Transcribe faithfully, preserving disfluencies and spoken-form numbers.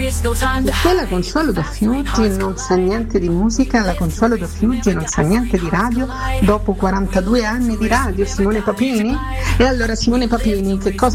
Perché la Consuelo da Fiuggi non sa niente di musica, la Consuelo da Fiuggi non sa niente di radio dopo quarantadue anni di radio, Simone Papini? E allora Simone Papini, che cosa